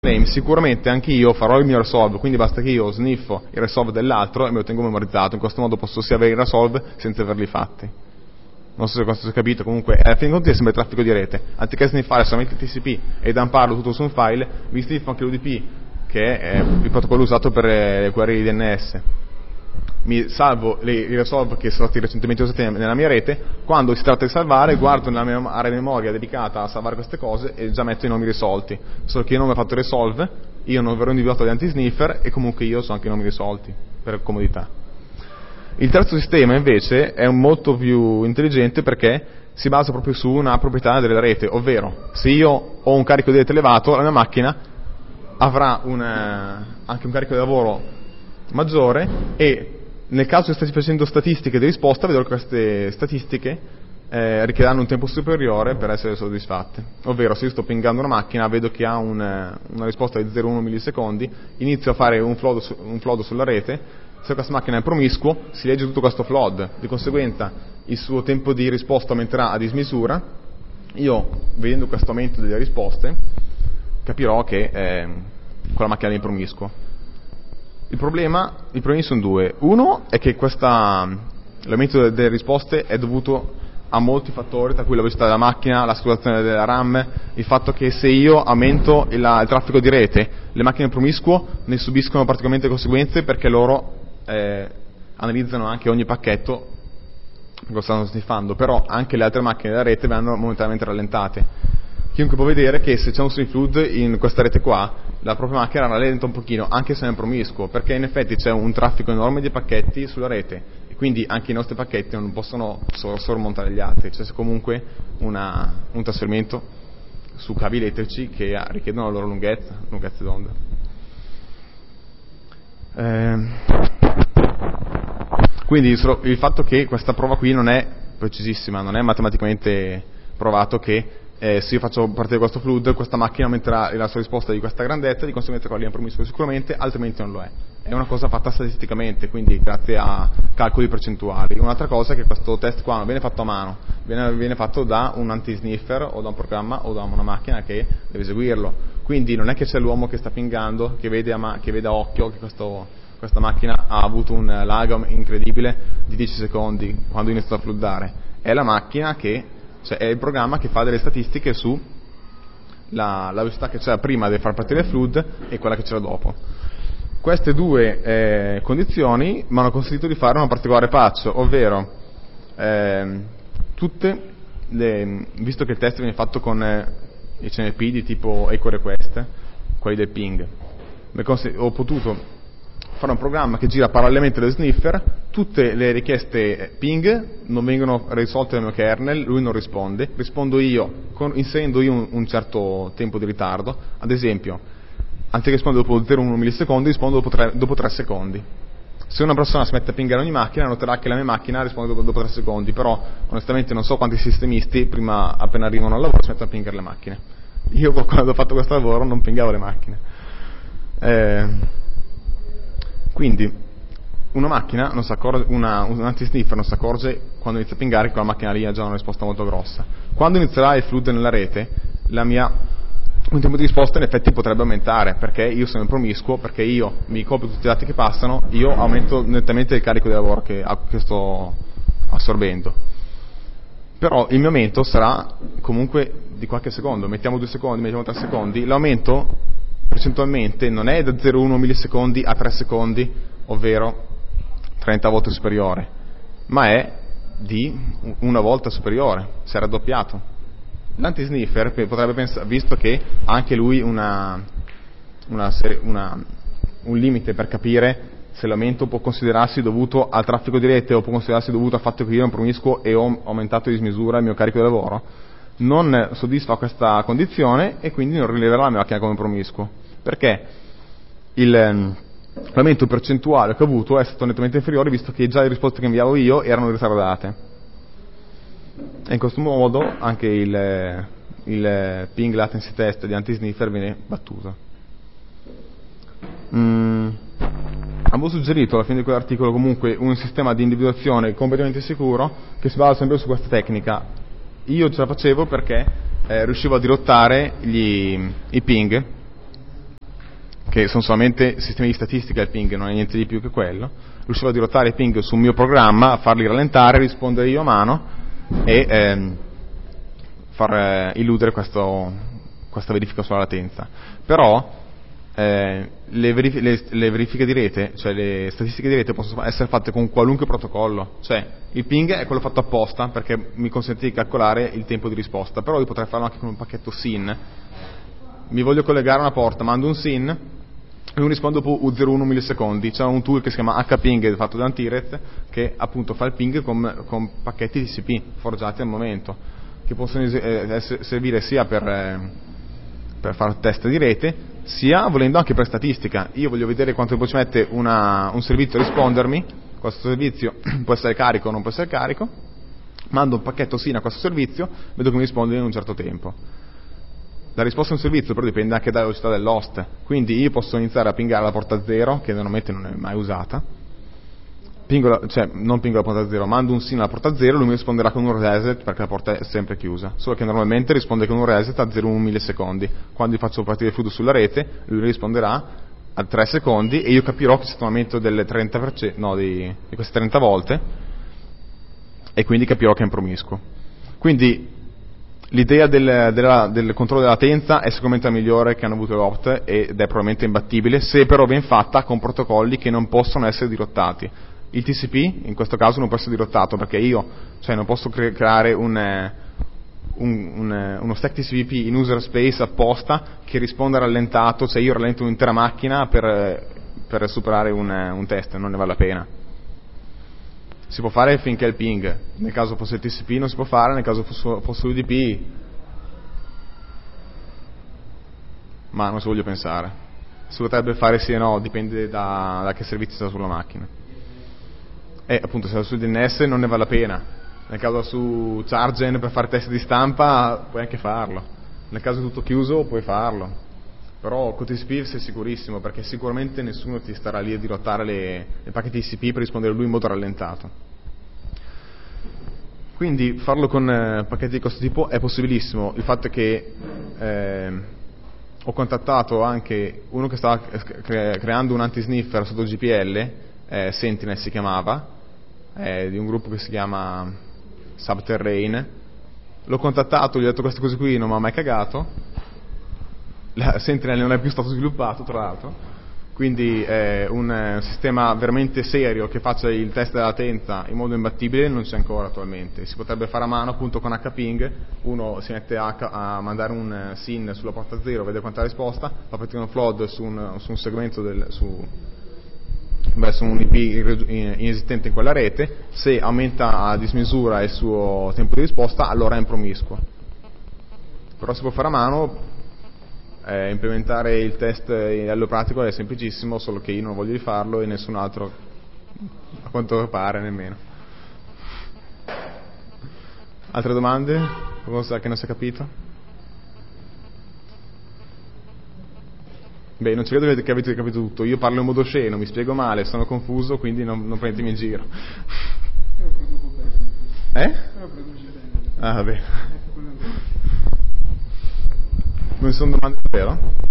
name, sicuramente anche io farò il mio resolve, quindi basta che io sniffo il resolve dell'altro e me lo tengo memorizzato. In questo modo posso sia avere il resolve senza averli fatti. Non so se questo si è capito, comunque alla fine conti è sempre traffico di rete. Anziché sniffare solamente il TCP e dumparlo tutto su un file, vi sniffo anche l'UDP, che è il protocollo usato per le query di DNS. Mi salvo i resolve che sono stati recentemente usati nella mia rete. Quando si tratta di salvare, guardo nella mia area memoria dedicata a salvare queste cose e già metto i nomi risolti. Solo che io non mi ho fatto resolve, io non verrò individuato da anti-sniffer e comunque io so anche i nomi risolti, per comodità. Il terzo sistema invece è molto più intelligente perché si basa proprio su una proprietà della rete, ovvero se io ho un carico di rete elevato, la mia macchina avrà anche un carico di lavoro maggiore e nel caso che stessi facendo statistiche di risposta vedrò che queste statistiche richiederanno un tempo superiore per essere soddisfatte. Ovvero se io sto pingando una macchina, vedo che ha una risposta di 0,1 millisecondi, inizio a fare un flood sulla rete. Se questa macchina è promiscuo, si legge tutto questo flood, di conseguenza il suo tempo di risposta aumenterà a dismisura. Io, vedendo questo aumento delle risposte, capirò che quella macchina è promiscua. I problemi sono due. Uno è che l'aumento delle risposte è dovuto a molti fattori, tra cui la velocità della macchina, la saturazione della RAM, il fatto che se io aumento il traffico di rete, le macchine promiscuo ne subiscono praticamente conseguenze perché loro analizzano anche ogni pacchetto che lo stanno sniffando, però anche le altre macchine della rete vengono momentaneamente rallentate. Chiunque può vedere che se c'è un stream flood in questa rete qua, la propria macchina rallenta un pochino, anche se è promiscuo, perché in effetti c'è un traffico enorme di pacchetti sulla rete e quindi anche i nostri pacchetti non possono sormontare gli altri, c'è comunque un trasferimento su cavi elettrici che richiedono la loro lunghezza d'onda. Quindi il fatto che questa prova qui non è precisissima, non è matematicamente provato che se io faccio partire questo flood, questa macchina aumenterà la sua risposta di questa grandezza, di conseguenza quella è promiscua sicuramente, altrimenti non lo è. È una cosa fatta statisticamente, quindi grazie a calcoli percentuali. Un'altra cosa è che questo test qua non viene fatto a mano, viene fatto da un anti-sniffer o da un programma o da una macchina che deve eseguirlo. Quindi non è che c'è l'uomo che sta pingando, che vede a occhio che questa macchina ha avuto un lag incredibile di 10 secondi quando inizia a floodare. È la macchina è il programma che fa delle statistiche su la velocità che c'era prima di far partire il flood e quella che c'era dopo. Queste due condizioni mi hanno consentito di fare una particolare patch, ovvero visto che il test viene fatto con i CNP di tipo echo request, quelli del ping, ho potuto fare un programma che gira parallelamente allo sniffer, tutte le richieste ping non vengono risolte nel mio kernel, lui non risponde, rispondo io inserendo io un certo tempo di ritardo, ad esempio anziché rispondere dopo 0,1 millisecondi rispondo dopo 3 secondi. Se una persona si mette a pingare ogni macchina noterà che la mia macchina risponde dopo 3 secondi, però onestamente non so quanti sistemisti prima appena arrivano al lavoro si mettono a pingare le macchine. Io quando ho fatto questo lavoro non pingavo le macchine. Quindi una macchina non si accorge, un anti-sniffer non si accorge quando inizia a pingare che quella macchina lì ha già una risposta molto grossa. Quando inizierà il flood nella rete, un tempo di risposta in effetti potrebbe aumentare, perché io sono promiscuo, perché io mi copio tutti i dati che passano, io aumento nettamente il carico di lavoro che sto assorbendo. Però il mio aumento sarà comunque di qualche secondo, mettiamo 2 secondi, mettiamo 3 secondi, l'aumento percentualmente non è da 0,1 millisecondi a 3 secondi, ovvero 30 volte superiore, ma è di una volta superiore, si è raddoppiato. L'anti-sniffer potrebbe pensare, visto che ha anche lui un limite per capire se l'aumento può considerarsi dovuto al traffico di rete o può considerarsi dovuto al fatto che io ero promiscuo e ho aumentato di dismisura il mio carico di lavoro, non soddisfa questa condizione e quindi non rileverà la mia macchina come promiscuo, perché l'aumento percentuale che ho avuto è stato nettamente inferiore, visto che già le risposte che inviavo io erano ritardate. E in questo modo anche il ping latency test di anti-sniffer viene battuto. Avevo suggerito alla fine di quell'articolo comunque un sistema di individuazione completamente sicuro che si basa sempre su questa tecnica. Io ce la facevo perché riuscivo a dirottare i ping che sono solamente sistemi di statistica, il ping non è niente di più che quello, riuscivo a dirottare i ping sul mio programma, a farli rallentare, rispondere io a mano e far illudere questa verifica sulla latenza. Però le verifiche di rete, cioè le statistiche di rete possono essere fatte con qualunque protocollo, cioè il ping è quello fatto apposta perché mi consente di calcolare il tempo di risposta, però io potrei farlo anche con un pacchetto SYN. Mi voglio collegare a una porta, mando un SYN e non rispondo dopo 0,1 millisecondi. C'è un tool che si chiama HPing fatto da Antiret che appunto fa il ping con pacchetti TCP forgiati al momento, che possono servire sia per fare test di rete, sia volendo anche per statistica. Io voglio vedere quanto tempo ci mette un servizio a rispondermi, questo servizio può essere carico o non può essere carico, mando un pacchetto SYN a questo servizio, vedo che mi risponde in un certo tempo. La risposta a un servizio però dipende anche dalla velocità dell'host, quindi io posso iniziare a pingare la porta 0, che normalmente non è mai usata, non pingo la porta 0, mando un SYN alla porta 0, lui mi risponderà con un reset perché la porta è sempre chiusa, solo che normalmente risponde con un reset a 0,1 millisecondi. Quando io faccio partire il flusso sulla rete, lui risponderà a 3 secondi e io capirò che c'è stato un aumento del 30%, di queste 30 volte, e quindi capirò che è un promiscuo. Quindi l'idea del controllo della latenza è sicuramente la migliore che hanno avuto le opt ed è probabilmente imbattibile, se però ben fatta con protocolli che non possono essere dirottati. Il TCP in questo caso non può essere dirottato perché io non posso creare uno stack TCP in user space apposta che risponda rallentato, cioè io rallento un'intera macchina per superare un test, non ne vale la pena. Si può fare finché è il ping, nel caso fosse il TCP non si può fare, nel caso fosse l'UDP ma non ci voglio pensare. Si potrebbe fare sì e no, dipende da che servizio sta sulla macchina. E appunto se su DNS non ne vale la pena, nel caso su Chargen per fare test di stampa puoi anche farlo, nel caso è tutto chiuso puoi farlo, però con TCP sei sicurissimo perché sicuramente nessuno ti starà lì a dirottare le pacchetti TCP per rispondere lui in modo rallentato. Quindi farlo con pacchetti di questo tipo è possibilissimo. Il fatto è che ho contattato anche uno che stava creando un anti-sniffer sotto GPL, Sentinel si chiamava, di un gruppo che si chiama Subterrane. L'ho contattato, gli ho detto queste cose qui, non mi ha mai cagato. Sentinel non è più stato sviluppato tra l'altro, quindi un sistema veramente serio che faccia il test della latenza in modo imbattibile non c'è ancora attualmente. Si potrebbe fare a mano appunto con HPing, uno si mette a mandare un SYN sulla porta 0, vede quanta risposta, fa partire un flood su un segmento verso un IP inesistente in quella rete. Se aumenta a dismisura il suo tempo di risposta allora è un promiscuo, però si può fare a mano. Implementare il test a livello pratico è semplicissimo, solo che io non voglio farlo e nessun altro a quanto pare nemmeno. Altre domande? Qualcosa che non si è capito? Beh, non ci credo che avete capito tutto. Io parlo in modo sceno, mi spiego male, sono confuso, quindi non prendetemi in giro. Ah, vabbè. Non ci sono domande davvero?